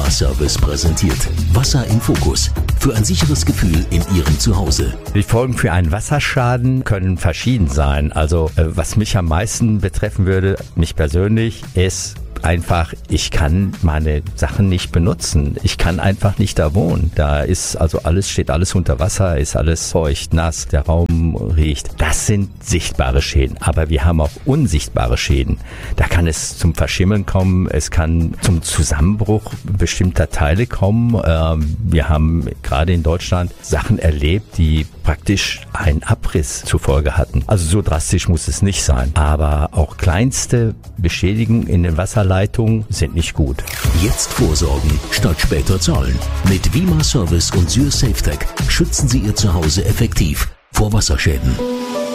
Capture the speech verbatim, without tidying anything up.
Wima Service präsentiert Wasser im Fokus. Für ein sicheres Gefühl in Ihrem Zuhause. Die Folgen für einen Wasserschaden können verschieden sein. Also was mich am meisten betreffen würde, mich persönlich, ist einfach, ich kann meine Sachen nicht benutzen. Ich kann einfach nicht da wohnen. Da ist also alles, steht alles unter Wasser, ist alles feucht, nass, der Raum riecht. Das sind sichtbare Schäden. Aber wir haben auch unsichtbare Schäden. Da kann es zum Verschimmeln kommen, es kann zum Zusammenbruch bestimmter Teile kommen. Ähm, wir haben gerade in Deutschland Sachen erlebt, die praktisch einen Abriss zur Folge hatten. Also so drastisch muss es nicht sein. Aber auch kleinste Beschädigungen in den Wasserleitungen sind nicht gut. Jetzt vorsorgen statt später zahlen. Mit Wima Service und Syr SafeTech schützen Sie Ihr Zuhause effektiv vor Wasserschäden.